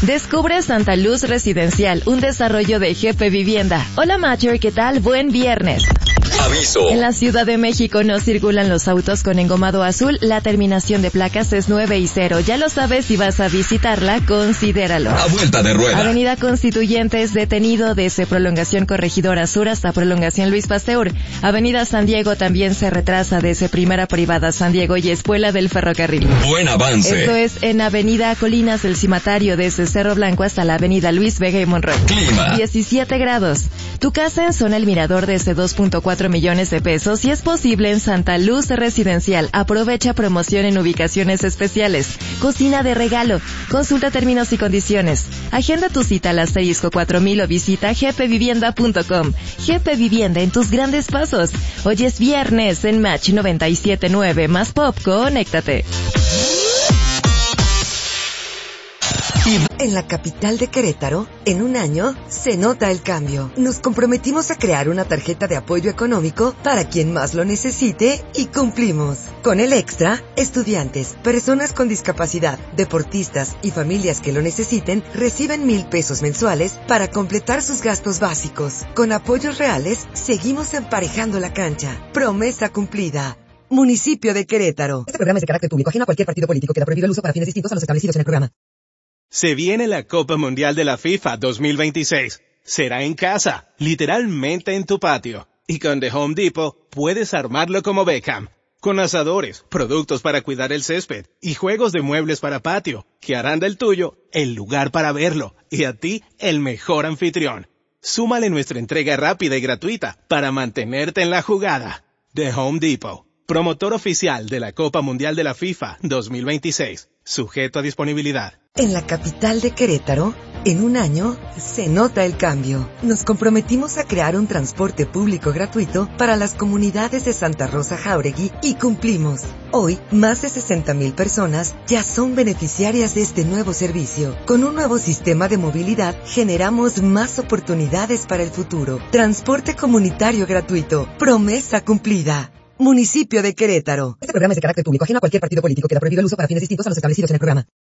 Descubre Santa Luz Residencial, un desarrollo de Jefe Vivienda. Hola Macher, ¿qué tal? Buen viernes. Aviso. En la Ciudad de México no circulan los autos con engomado azul. La terminación de placas es 9 y 0. Ya lo sabes, si vas a visitarla, considéralo. A vuelta de rueda. Avenida Constituyentes detenido desde Prolongación Corregidora Sur hasta Prolongación Luis Pasteur. Avenida San Diego también se retrasa desde Primera Privada San Diego y Espuela del Ferrocarril. Buen avance. Esto es en Avenida Colinas del Cimatario desde Cerro Blanco hasta la Avenida Luis Vega y Monroy. Clima. 17 grados. Tu casa en zona El Mirador desde 2.4 millones de pesos y es posible en Santa Luz Residencial. Aprovecha promoción en ubicaciones especiales. Cocina de regalo. Consulta términos y condiciones. Agenda tu cita al asterisco 4000 o visita gpvivienda.com. GP Vivienda en tus grandes pasos. Hoy es viernes en Match 97.9 más Pop. Conéctate. En la capital de Querétaro, en un año, se nota el cambio. Nos comprometimos a crear una tarjeta de apoyo económico para quien más lo necesite y cumplimos. Con el extra, estudiantes, personas con discapacidad, deportistas y familias que lo necesiten reciben 1,000 pesos mensuales para completar sus gastos básicos. Con apoyos reales, seguimos emparejando la cancha. Promesa cumplida. Municipio de Querétaro. Este programa es de carácter público, ajeno a cualquier partido político. Queda prohibido el uso para fines distintos a los establecidos en el programa. Se viene la Copa Mundial de la FIFA 2026. Será en casa, literalmente en tu patio. Y con The Home Depot puedes armarlo como Beckham. Con asadores, productos para cuidar el césped y juegos de muebles para patio, que harán del tuyo el lugar para verlo y a ti el mejor anfitrión. Súmale nuestra entrega rápida y gratuita para mantenerte en la jugada. The Home Depot, promotor oficial de la Copa Mundial de la FIFA 2026. Sujeto a disponibilidad. En la capital de Querétaro, en un año, se nota el cambio. Nos comprometimos a crear un transporte público gratuito para las comunidades de Santa Rosa Jáuregui y cumplimos. Hoy, más de 60,000 personas ya son beneficiarias de este nuevo servicio. Con un nuevo sistema de movilidad, generamos más oportunidades para el futuro. Transporte comunitario gratuito. Promesa cumplida. Municipio de Querétaro. Este programa es de carácter público, ajeno a cualquier partido político. Queda prohibido el uso para fines distintos a los establecidos en el programa.